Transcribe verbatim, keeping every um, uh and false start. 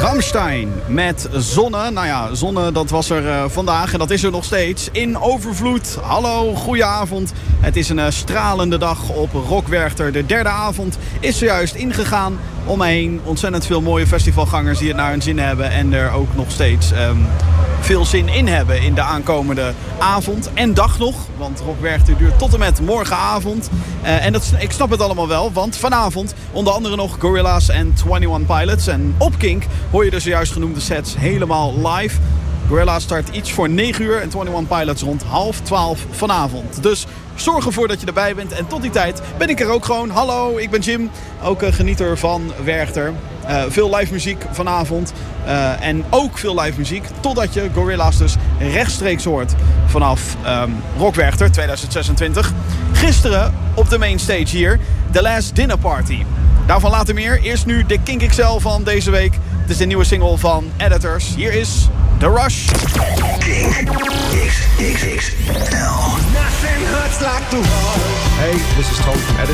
Rammstein met Zonne. Nou ja, zonne dat was er uh, vandaag en dat is er nog steeds in overvloed. Hallo, goedenavond. Het is een uh, stralende dag op Rock Werchter. De derde avond is zojuist ingegaan. Om me heen ontzettend veel mooie festivalgangers die het naar hun zin hebben. En er ook nog steeds um, veel zin in hebben in de aankomende avond en dag nog. Want Rock Werchter duurt tot en met morgenavond. Uh, en dat, ik snap het allemaal wel, want vanavond onder andere nog Gorillaz en eenentwintig Pilots. En op Kink hoor je de zojuist genoemde sets helemaal live. Gorillaz start iets voor negen uur en eenentwintig Pilots rond half twaalf vanavond. Dus zorg ervoor dat je erbij bent. En tot die tijd ben ik er ook gewoon. Hallo, ik ben Jim. Ook uh, genieter van Werchter. Uh, veel live muziek vanavond. Uh, en ook veel live muziek. Totdat je Gorillaz dus rechtstreeks hoort vanaf um, Rock Werchter tweeduizend zesentwintig. Gisteren op de main stage hier. The Last Dinner Party. Daarvan later meer. Eerst nu de Kink X L van deze week. Het is de nieuwe single van Editors. Hier is The Rush. Kink X X X L. Nothing hurts like the heart. Hey, this is Tom from Editors.